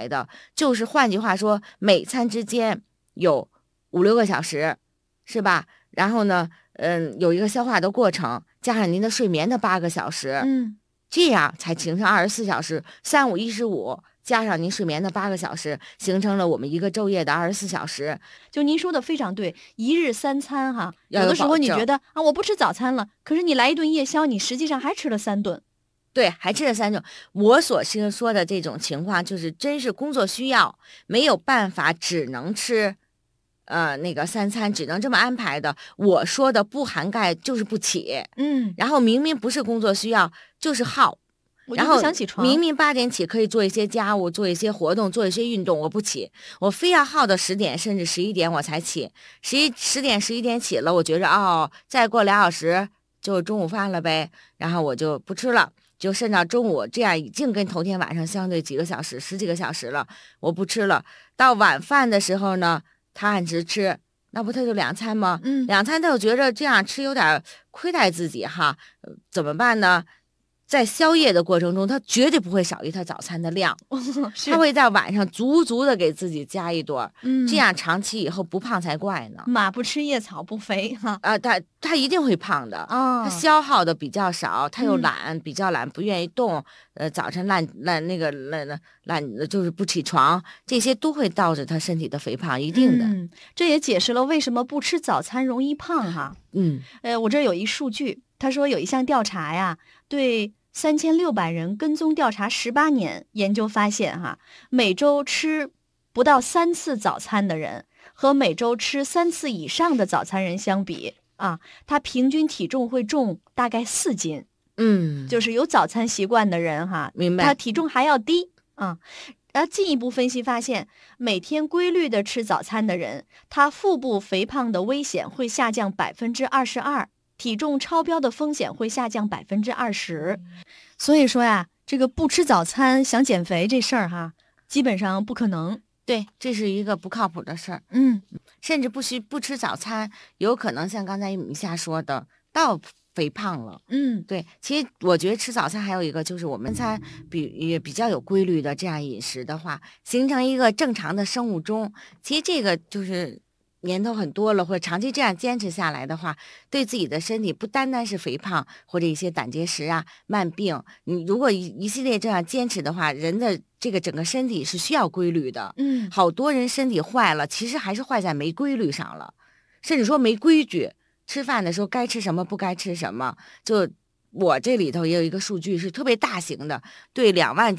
排的，就是换句话说，每餐之间有5-6个小时，是吧？然后呢，有一个消化的过程，加上您的睡眠的8个小时，这样才形成24小时，3、5、15。加上您睡眠的8个小时，形成了我们一个昼夜的24小时。 就您说的非常对，一日3餐哈， 有的时候你觉得啊，我不吃早餐了，可是你来一顿夜宵，你实际上还吃了3顿。 对，还吃了3顿。我所说的这种情况，就是真是工作需要，没有办法，只能吃，那个3餐，只能这么安排的。我说的不涵盖就是不起，然后明明不是工作需要，就是耗。然后明明8点起可以做一些家务，做一些活动，做一些运动，我不起，我非要耗到10点甚至11点我才起。10点11点起了，我觉着再过2小时就中午饭了呗，然后我就不吃了，就甚至到中午，这样已经跟头天晚上相对几个小时，10几个小时了，我不吃了。到晚饭的时候呢，他按时吃，那不他就2餐吗？2餐他就觉着这样吃有点亏待自己哈，怎么办呢？在宵夜的过程中，他绝对不会少于他早餐的量，他会在晚上足足的给自己加一顿，这样长期以后不胖才怪呢。 马不吃夜草不肥哈。 他一定会胖的。他消耗的比较少，他又懒，比较懒，不愿意动。早晨懒就是不起床，这些都会导致他身体的肥胖，一定的。 这也解释了为什么不吃早餐容易胖哈。我这有一数据，他说有一项调查呀，对3600人跟踪调查18年，研究发现哈，每周吃不到3次早餐的人和每周吃3次以上的早餐人相比啊，他平均体重会重大概4斤。就是有早餐习惯的人哈， 明白， 他体重还要低啊。进一步分析发现，每天规律的吃早餐的人，他腹部肥胖的危险会下降22%。体重超标的风险会下降20%，所以说呀，这个不吃早餐想减肥这事儿哈，基本上不可能。 对，这是一个不靠谱的事儿。甚至不吃早餐，有可能像刚才米夏说的，到肥胖了。对，其实我觉得吃早餐还有一个就是我们餐也比较有规律的这样饮食的话，形成一个正常的生物钟。其实这个就是年头很多了，或者长期这样坚持下来的话，对自己的身体不单单是肥胖或者一些胆结石啊、慢病，你如果一系列这样坚持的话，人的这个整个身体是需要规律的。好多人身体坏了，其实还是坏在没规律上了，甚至说没规矩，吃饭的时候该吃什么不该吃什么。就我这里头也有一个数据是特别大型的，对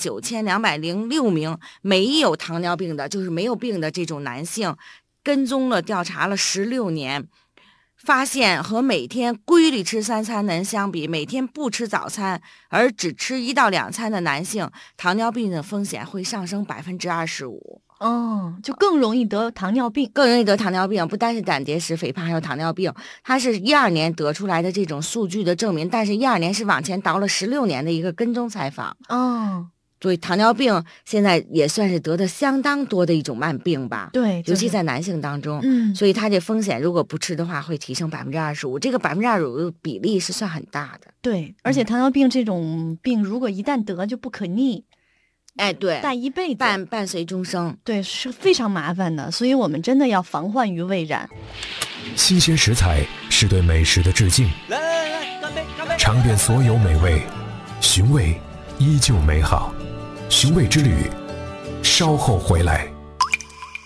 29206名没有糖尿病的，就是没有病的这种男性，跟踪了调查了16年，发现和每天规律吃3餐的人相比，每天不吃早餐而只吃1到2餐的男性，糖尿病的风险会上升25%。 就更容易得糖尿病， 不单是胆结石、肥胖，还有糖尿病。它是12年得出来的这种数据的证明，但是12年是往前倒了16年的一个跟踪采访。所以糖尿病现在也算是得的相当多的一种慢病吧。 对， 尤其在男性当中。所以它这风险如果不吃的话，会提升25%，这个25%的比例是算很大的。 对，而且糖尿病这种病，如果一旦得就不可逆。 对， 带一辈子， 伴随终生。 对，是非常麻烦的，所以我们真的要防患于未然。 新鲜食材是对美食的致敬， 来，干杯！ 尝遍所有美味，寻味依旧美好。寻味之旅，稍后回来。